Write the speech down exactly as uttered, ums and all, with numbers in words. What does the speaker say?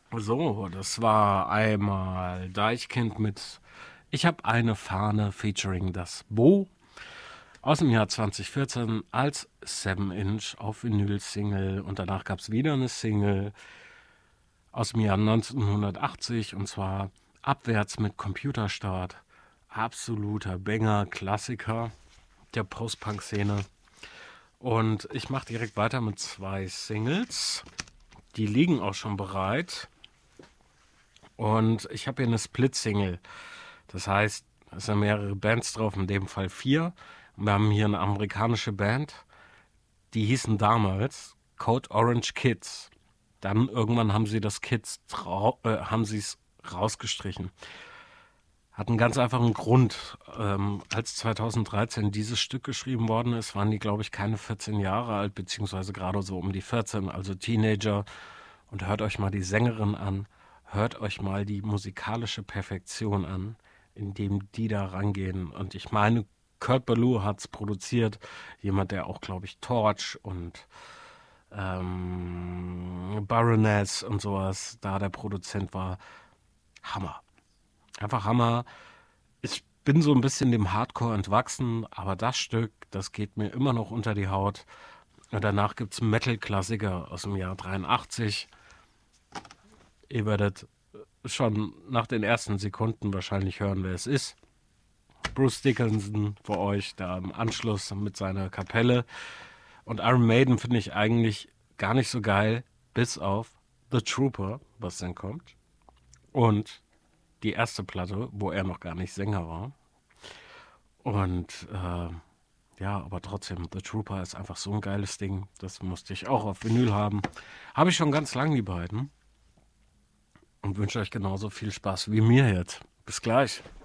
So, das war einmal Deichkind mit Ich hab eine Fahne featuring das Bo aus dem Jahr zwanzig vierzehn als sieben Inch auf Vinyl-Single und danach gab es wieder eine Single aus dem Jahr neunzehnhundertachtzig und zwar Abwärts mit Computerstart. Absoluter Banger, Klassiker der Post-Punk-Szene. Und ich mache direkt weiter mit zwei Singles. Die liegen auch schon bereit. Und ich habe hier eine Split-Single. Das heißt, es sind mehrere Bands drauf, in dem Fall vier. Und wir haben hier eine amerikanische Band, die hießen damals Code Orange Kids. Dann irgendwann haben sie das Kids trau- äh, haben sie es rausgestrichen. Hat einen ganz einfachen Grund. Ähm, als zweitausenddreizehn dieses Stück geschrieben worden ist, waren die, glaube ich, keine vierzehn Jahre alt, beziehungsweise gerade so um die vierzehn, also Teenager. Und hört euch mal die Sängerin an, hört euch mal die musikalische Perfektion an, indem die da rangehen. Und ich meine, Kurt Ballou hat es produziert, jemand, der auch, glaube ich, Torch und ähm, Baroness und sowas, da der Produzent war. Hammer. Einfach Hammer. Ich bin so ein bisschen dem Hardcore entwachsen, aber das Stück, das geht mir immer noch unter die Haut. Und danach gibt es Metal-Klassiker aus dem Jahr dreiundachtzig. Ihr werdet schon nach den ersten Sekunden wahrscheinlich hören, wer es ist. Bruce Dickinson für euch da im Anschluss mit seiner Kapelle. Und Iron Maiden finde ich eigentlich gar nicht so geil, bis auf The Trooper, was dann kommt. Und die erste Platte, wo er noch gar nicht Sänger war. Und äh, ja, aber trotzdem, The Trooper ist einfach so ein geiles Ding. Das musste ich auch auf Vinyl haben. Habe ich schon ganz lang, die beiden. Und wünsche euch genauso viel Spaß wie mir jetzt. Bis gleich.